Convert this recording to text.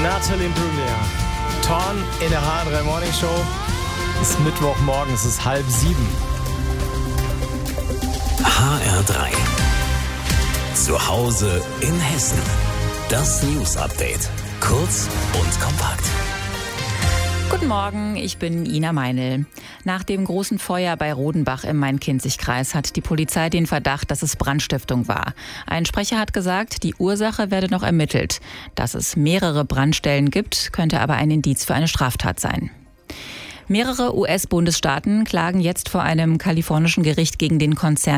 Natalie Imbruglia. Torn in der HR3 Morning Show. Es ist Mittwochmorgen, es ist 6:30. HR3. Zu Hause in Hessen. Das News Update. Kurz und kompakt. Guten Morgen, ich bin Ina Meinl. Nach dem großen Feuer bei Rodenbach im Main-Kinzig-Kreis hat die Polizei den Verdacht, dass es Brandstiftung war. Ein Sprecher hat gesagt, die Ursache werde noch ermittelt. Dass es mehrere Brandstellen gibt, könnte aber ein Indiz für eine Straftat sein. Mehrere US-Bundesstaaten klagen jetzt vor einem kalifornischen Gericht gegen den Konzern